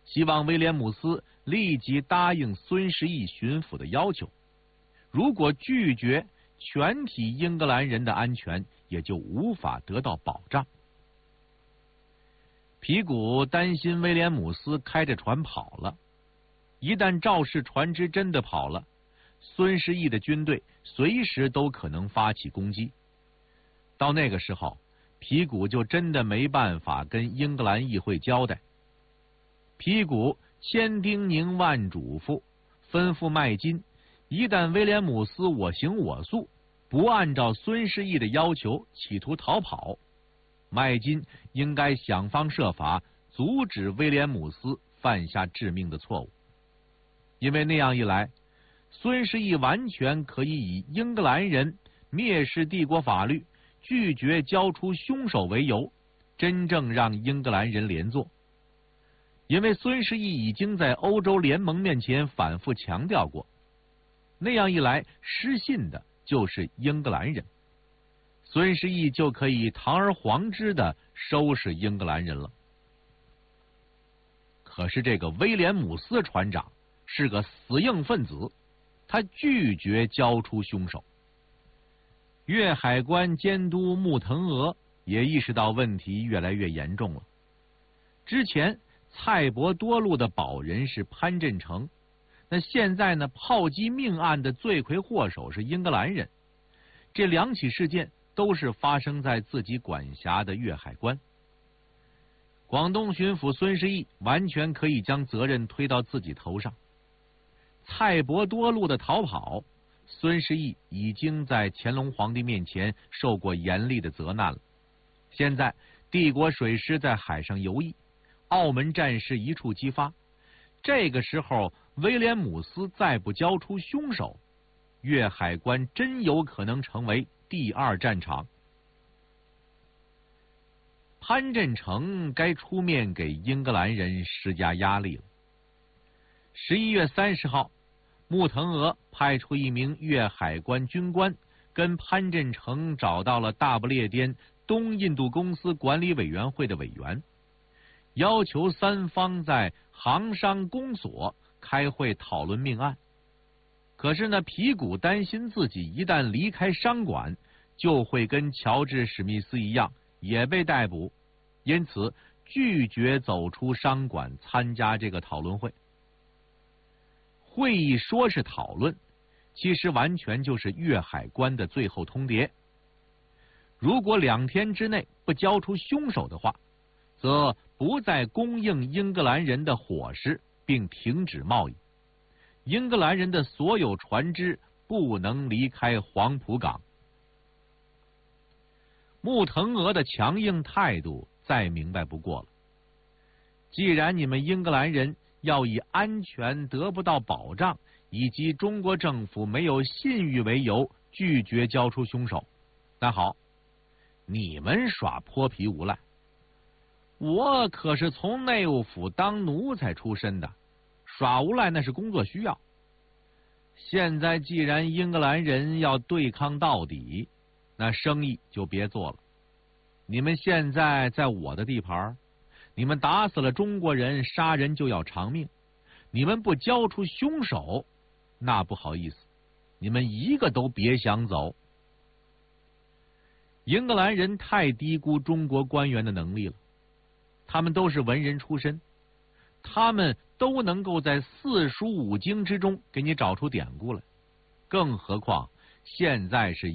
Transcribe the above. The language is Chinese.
希望威廉姆斯立即答应孙世义巡抚的要求。如果拒绝，全体英格兰人的安全也就无法得到保障。皮古担心威廉姆斯开着船跑了，一旦肇事船只真的跑了，孙世义的军队随时都可能发起攻击。到那个时候，皮古就真的没办法跟英格兰议会交代。皮古千叮咛万嘱咐，吩咐麦金，一旦威廉姆斯我行我素，不按照孙世义的要求企图逃跑，麦金应该想方设法阻止威廉姆斯犯下致命的错误。因为那样一来，孙世义完全可以以英格兰人蔑视帝国法律，拒绝交出凶手为由，真正让英格兰人连坐。因为孙世义已经在欧洲联盟面前反复强调过，那样一来，失信的就是英格兰人，孙世义就可以堂而皇之的收拾英格兰人了。可是这个威廉姆斯船长是个死硬分子，他拒绝交出凶手。粤海关监督穆腾娥也意识到问题越来越严重了。之前蔡伯多路的保人是潘振成，那现在呢，炮击命案的罪魁祸首是英格兰人。这两起事件都是发生在自己管辖的粤海关。广东巡抚孙世义完全可以将责任推到自己头上。蔡伯多路的逃跑，孙世义已经在乾隆皇帝面前受过严厉的责难了。现在帝国水师在海上游弋，澳门战事一触即发，这个时候威廉姆斯再不交出凶手，粤海关真有可能成为第二战场。潘振成该出面给英格兰人施加压力了。11月30号，穆腾娥派出一名粤海关军官，跟潘振成找到了大不列颠东印度公司管理委员会的委员，要求三方在杭商公所开会讨论命案。可是呢，皮古担心自己一旦离开商馆，就会跟乔治史密斯一样也被逮捕，因此拒绝走出商馆参加这个讨论会。会议说是讨论，其实完全就是粤海关的最后通牒。如果2天之内不交出凶手的话，则不再供应英格兰人的伙食，并停止贸易。英格兰人的所有船只不能离开黄埔港。穆腾娥的强硬态度再明白不过了。既然你们英格兰人要以安全得不到保障，以及中国政府没有信誉为由拒绝交出凶手，那好，你们耍泼皮无赖。我可是从内务府当奴才出身的，耍无赖那是工作需要。现在既然英格兰人要对抗到底，那生意就别做了。你们现在在我的地盘，你们打死了中国人，杀人就要偿命。你们不交出凶手，那不好意思，你们一个都别想走。英格兰人太低估中国官员的能力了，他们都是文人出身，他们都能够在4书5经之中给你找出典故来，更何况现在是